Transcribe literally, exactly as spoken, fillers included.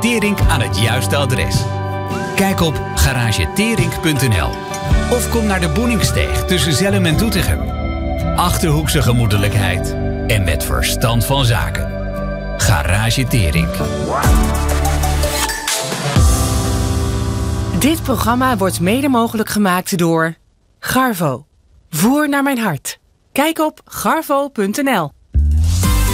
Teerinck aan het juiste adres. Kijk op garage teerinck punt n l of kom naar de Boeningsteeg tussen Zelhem en Doetinchem. Achterhoekse gemoedelijkheid en met verstand van zaken. Garage Teerinck. Dit programma wordt mede mogelijk gemaakt door Garvo. Voer naar mijn hart. Kijk op garvo punt n l.